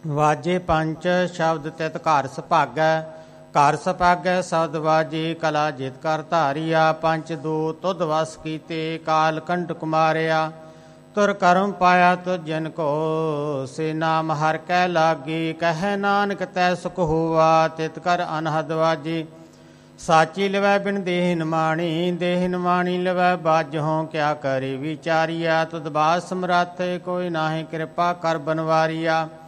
ਵਾਜੇ ਪੰਚ ਸ਼ਬਦ ਤਿਤ ਘਰ ਸੁਭਾਗੈ, ਘਰ ਸੁਭਾਗੈ ਸ਼ਬਦ ਵਾਜੇ ਕਲਾ ਜਿਤ ਕਰ ਧਾਰਿਆ। ਪੰਚ ਦੂ ਤੁਧ ਵਸ ਕੀਤੇ ਕਾਲ ਕੰਟਕ ਮਾਰਿਆ, ਤੁਰ ਕਰਮ ਪਾਇਆ ਤੁਧ ਜਨ ਕੋ ਸੇ ਨਾਮ ਹਰ ਕੈ ਲਾਗੇ। ਕਹਿ ਨਾਨਕ ਤੈ ਸੁਖ ਹੋਆ ਤਿਤ ਕਰ ਅਨਹਦ ਵਾਜੇ, ਸਾਚੀ ਲਵੈ ਬਿਨ ਦੇਹ ਨਿਮਾਣੀ, ਦੇਹ ਨਿਮਾਣੀ ਲਵੈ ਬਾਝੋਂ ਕਿਆ ਕਰੇ ਵਿਚਾਰੀਆ। ਤੁਧ ਬਾਸ ਸਮਰੱਥ ਕੋਈ ਨਾਹੀਂ ਕਿਰਪਾ ਕਰ ਬਨਵਾਰੀਆ।